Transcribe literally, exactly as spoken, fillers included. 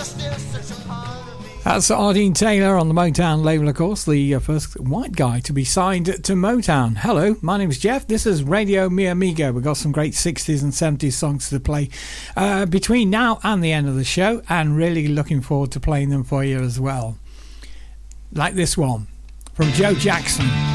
That's Ardeen Taylor on the Motown label, of course, the uh, first white guy to be signed to Motown. Hello, my name's Jeff. This is Radio Mi Amigo. We've got some great sixties and seventies songs to play uh, between now and the end of the show, and really looking forward to playing them for you as well. Like this one from Joe Jackson.